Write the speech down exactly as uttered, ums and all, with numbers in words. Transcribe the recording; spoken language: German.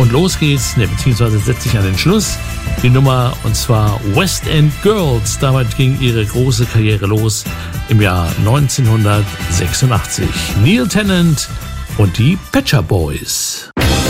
Und los geht's, ne, beziehungsweise setzt sich an den Schluss die Nummer, und zwar West End Girls. Damit ging ihre große Karriere los im Jahr neunzehnhundertsechsundachtzig. Neil Tennant und die Pet Shop Boys.